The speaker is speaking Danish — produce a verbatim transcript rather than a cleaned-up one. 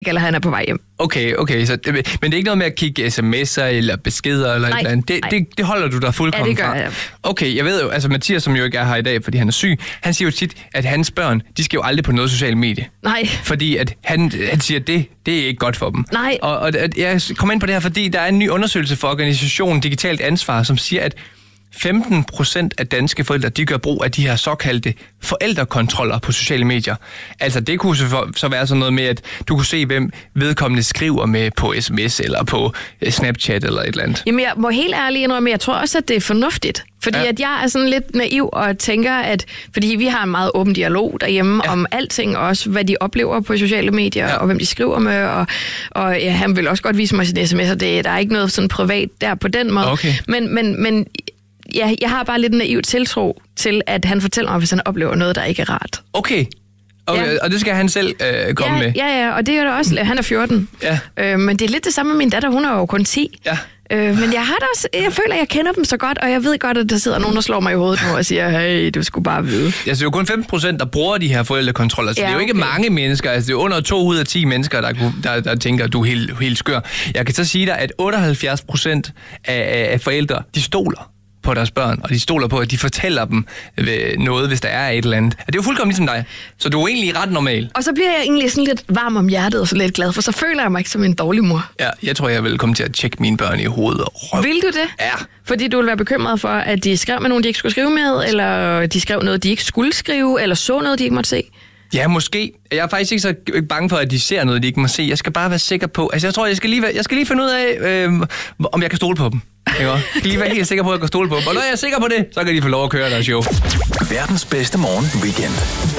eller han er på vej hjem. Okay, okay. Så det, men det er ikke noget med at kigge sms'er eller beskeder eller nej, et eller andet? Det, det, det holder du dig fuldkommen fra? Ja, det gør jeg. Okay, jeg ved jo, altså Mathias, som jo ikke er her i dag, fordi han er syg, han siger jo tit, at hans børn, de skal jo aldrig på noget socialt medie. Nej. Fordi at han, han siger, at det, det er ikke godt for dem. Nej. Og, og jeg kommer ind på det her, fordi der er en ny undersøgelse for organisationen Digitalt Ansvar, som siger, at femten procent af danske forældre, de gør brug af de her såkaldte forældrekontroller på sociale medier. Altså det kunne så være sådan noget med, at du kunne se, hvem vedkommende skriver med på sms eller på Snapchat eller et eller andet. Jamen jeg må helt ærligt indrømme, jeg tror også, at det er fornuftigt. Fordi ja. at jeg er sådan lidt naiv og tænker, at fordi vi har en meget åben dialog derhjemme ja. om alting, også hvad de oplever på sociale medier, ja. og hvem de skriver med, og, og ja, han vil også godt vise mig sin sms'er. Det, der er ikke noget sådan privat der på den måde. Okay. Men, men, men ja, jeg har bare lidt en naiv tiltro til, at han fortæller mig, hvis han oplever noget, der ikke er rart. Okay. Og, ja. og det skal han selv øh, komme ja, med? Ja, ja, og det er jo også, han er fjorten. Ja. Øh, men det er lidt det samme med min datter, hun er jo kun ti. Ja. Øh, men jeg har da også, jeg føler, at jeg kender dem så godt, og jeg ved godt, at der sidder nogen, der slår mig i hovedet nu og siger, hey, du skulle bare vide. Altså, det er jo kun femten procent, der bruger de her forældrekontroller, så ja, det er jo ikke okay. mange mennesker. Altså, det er under to ud af ti mennesker, der, der, der tænker, at du er helt, helt skør. Jeg kan så sige dig, at otteoghalvfjerds procent af, af forældre, de stoler på deres børn, og de stoler på, at de fortæller dem noget, hvis der er et eller andet. Det er jo fuldkommen ligesom dig, så du er egentlig ret normal. Og så bliver jeg egentlig sådan lidt varm om hjertet og så lidt glad, for så føler jeg mig ikke som en dårlig mor. Ja, jeg tror, jeg vil komme til at tjekke mine børn i hovedet og røv. Vil du det? Ja. Fordi du vil være bekymret for, at de skrev med nogen, de ikke skulle skrive med, eller de skrev noget, de ikke skulle skrive, eller så noget, de ikke måtte se? Ja, måske. Jeg er faktisk ikke så bange for, at de ser noget, de ikke må se. Jeg skal bare være sikker på... Altså, jeg tror, jeg skal lige, jeg skal lige finde ud af, øh, om jeg kan stole på dem. Jeg skal lige være helt sikker på, at jeg kan stole på dem. Og når jeg er sikker på det, så kan de få lov at køre deres show. Verdens bedste morgen weekend.